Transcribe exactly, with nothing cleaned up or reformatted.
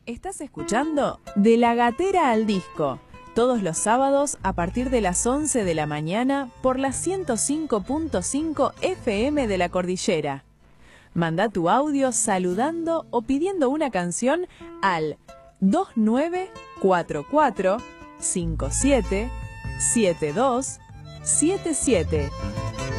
Estás escuchando De la Gatera al Disco, todos los sábados a partir de las once de la mañana por la ciento cinco punto cinco F M de la Cordillera. Manda tu audio saludando o pidiendo una canción al dos nueve cuatro cuatro cinco siete siete dos siete siete.